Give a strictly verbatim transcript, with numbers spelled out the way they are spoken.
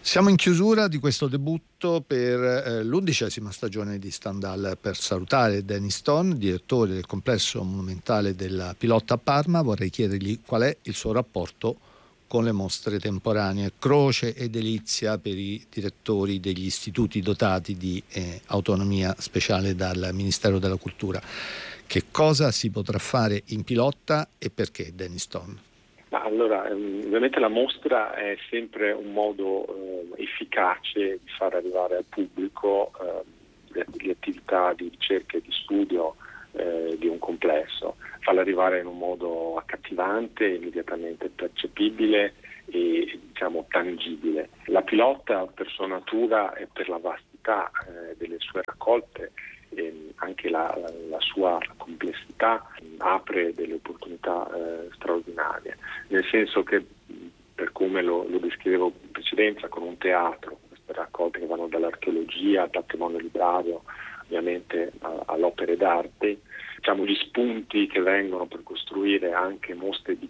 Siamo in chiusura di questo debutto per eh, l'undicesima stagione di Stendhal. Per salutare Danny Stone, direttore del complesso monumentale della Pilotta a Parma, vorrei chiedergli qual è il suo rapporto con le mostre temporanee, croce e delizia per i direttori degli istituti dotati di eh, autonomia speciale dal Ministero della Cultura. Che cosa si potrà fare in Pilotta e perché, Danny Stone? Ma allora, ehm, ovviamente la mostra è sempre un modo eh, efficace di far arrivare al pubblico eh, le, le attività di ricerca e di studio eh, di un complesso, farla arrivare in un modo accattivante, immediatamente percepibile e diciamo tangibile. La Pilotta per sua natura e per la vastità eh, delle sue raccolte, e anche la, la, la sua complessità apre delle opportunità eh, straordinarie, nel senso che, per come lo, lo descrivevo in precedenza, con un teatro, queste raccolte che vanno dall'archeologia al patrimonio librario, ovviamente a, all'opere d'arte, diciamo gli spunti che vengono per costruire anche mostre di